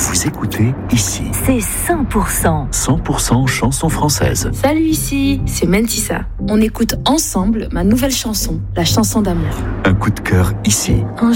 Vous écoutez ici. C'est 100%. 100% chanson française. Salut, ici, c'est Mentissa. On écoute ensemble ma nouvelle chanson, la chanson d'amour. Un coup de cœur ici.